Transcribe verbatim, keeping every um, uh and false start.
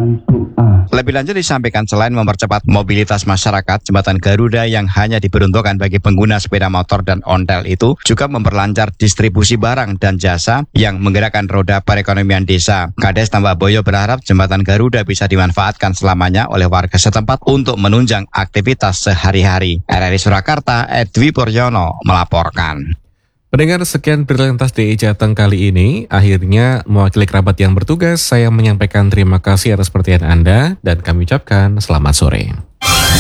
dengan doa. Lebih lanjut disampaikan selain mempercepat mobilitas masyarakat, jembatan Garuda yang hanya diperuntukkan bagi pengguna sepeda motor dan ontel itu juga memperlancar distribusi barang dan jasa yang menggerakkan roda perekonomian desa. Kades Tambak Boyo berharap jembatan Garuda bisa dimanfaatkan selamanya oleh warga setempat untuk menunjang aktivitas sehari-hari. R R I Surakarta, Edwi Puryono melaporkan. Pendengar, sekian berita lintas D I Jateng kali ini. Akhirnya mewakili kerabat yang bertugas, saya menyampaikan terima kasih atas perhatian Anda dan kami ucapkan selamat sore.